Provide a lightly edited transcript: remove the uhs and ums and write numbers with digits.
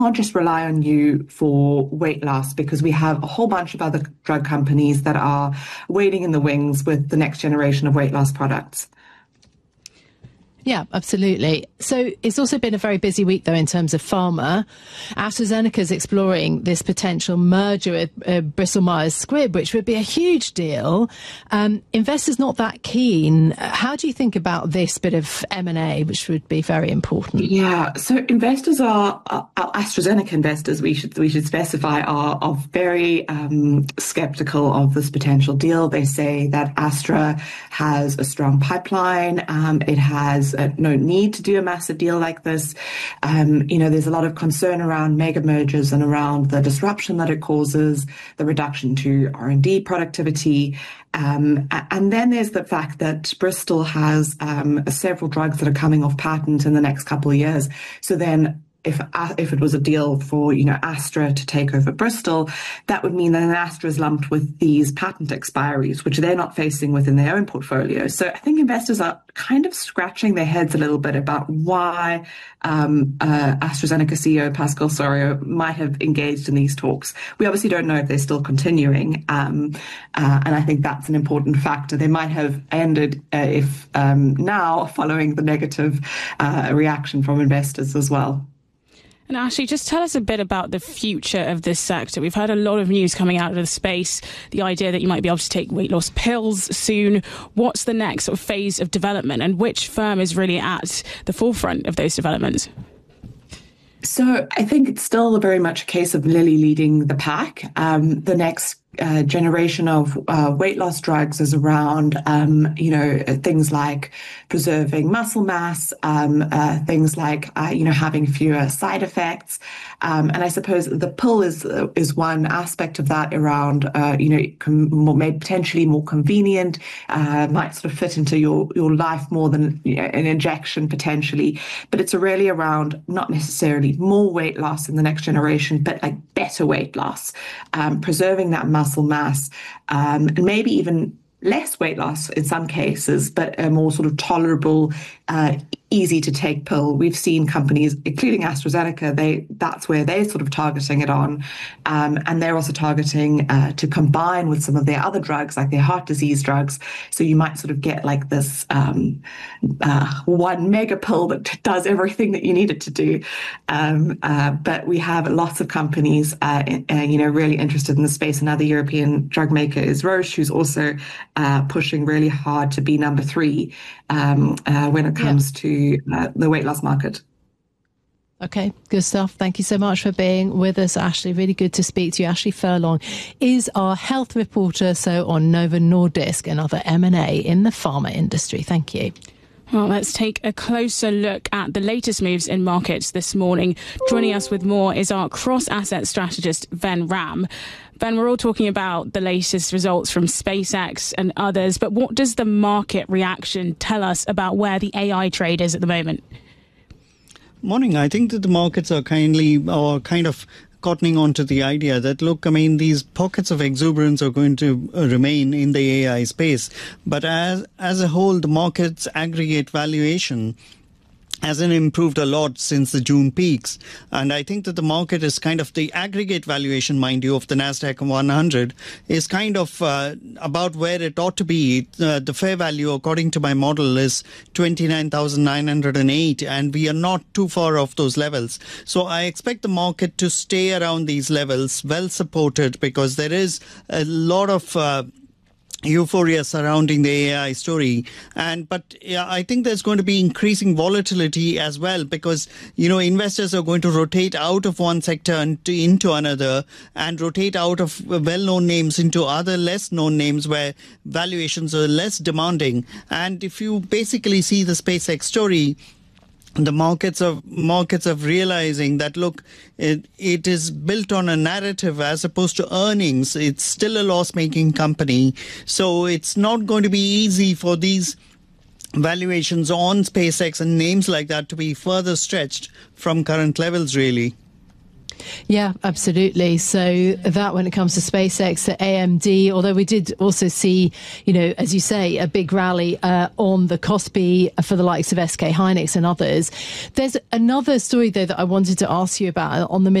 just rely on you for weight loss, because we have a whole bunch of other drug companies that are waiting in the wings with the next generation of weight loss products. Yeah, absolutely. So it's also been a very busy week, though, in terms of pharma. AstraZeneca is exploring this potential merger with Bristol Myers Squibb, which would be a huge deal. Investors not that keen. How do you think about this bit of M&A, which would be very important? Yeah, so investors are AstraZeneca investors, we should specify, are very skeptical of this potential deal. They say that Astra has a strong pipeline. It has no need to do a massive deal like this. There's a lot of concern around mega mergers and around the disruption that it causes, the reduction to R&D productivity. And then there's the fact that Bristol has several drugs that are coming off patent in the next couple of years. So then if it was a deal for, Astra to take over Bristol, that would mean that Astra is lumped with these patent expiries, which they're not facing within their own portfolio. So I think investors are kind of scratching their heads a little bit about why AstraZeneca CEO Pascal Soriot might have engaged in these talks. We obviously don't know if they're still continuing, and I think that's an important factor. They might have ended if now, following the negative reaction from investors as well. And Ashley, just tell us a bit about the future of this sector. We've heard a lot of news coming out of the space, the idea that you might be able to take weight loss pills soon. What's the next sort of phase of development, and which firm is really at the forefront of those developments? So I think it's still very much a case of Lilly leading the pack. The next generation of weight loss drugs is around, things like preserving muscle mass, things like, having fewer side effects. And I suppose the pill is one aspect of that around, made potentially more convenient, might sort of fit into your life more than an injection potentially. But it's really around not necessarily more weight loss in the next generation, but like better weight loss, preserving that muscle mass, and maybe even less weight loss in some cases, but a more sort of tolerable, easy to take pill. We've seen companies, including AstraZeneca, that's where they're sort of targeting it on. And they're also targeting to combine with some of their other drugs, like their heart disease drugs. So you might sort of get like this one mega pill that does everything that you need it to do. But we have lots of companies, really interested in the space. Another European drug maker is Roche, who's also pushing really hard to be number 3 when it comes to the weight loss market. Okay, good stuff. Thank you so much for being with us, Ashley. Really good to speak to you. Ashley Furlong is our health reporter, so on Novo Nordisk and other M&A in the pharma industry. Thank you. Well, let's take a closer look at the latest moves in markets this morning. Joining us with more is our cross-asset strategist, Ven Ram. Ven, we're all talking about the latest results from SpaceX and others, but what does the market reaction tell us about where the AI trade is at the moment? Morning. I think that the markets are kind of cottoning on to the idea that, look, these pockets of exuberance are going to remain in the AI space. But as a whole, the market's aggregate valuation hasn't improved a lot since the June peaks. And I think that the market is kind of the aggregate valuation, mind you, of the NASDAQ 100 is kind of about where it ought to be. The fair value, according to my model, is 29,908, and we are not too far off those levels. So I expect the market to stay around these levels, well supported, because there is a lot of euphoria surrounding the AI story. But I think there's going to be increasing volatility as well, because, investors are going to rotate out of one sector into another, and rotate out of well-known names into other less-known names where valuations are less demanding. And if you basically see the SpaceX story, the markets of realizing that, look, it is built on a narrative as opposed to earnings. It's still a loss-making company. So it's not going to be easy for these valuations on SpaceX and names like that to be further stretched from current levels, really. Yeah, absolutely. So that when it comes to SpaceX, to AMD, although we did also see, as you say, a big rally on the KOSPI for the likes of SK Hynix and others. There's another story, though, that I wanted to ask you about on the